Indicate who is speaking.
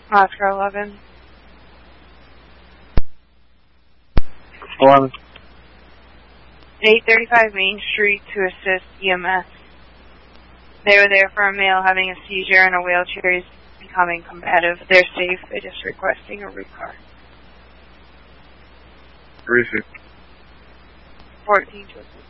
Speaker 1: Oscar 11.
Speaker 2: 11.
Speaker 1: 835 Main Street to assist EMS. They were there for a male having a seizure and a wheelchair is becoming combative. They're safe. They're just requesting a recar.
Speaker 2: Where is it?
Speaker 1: 14 to assist.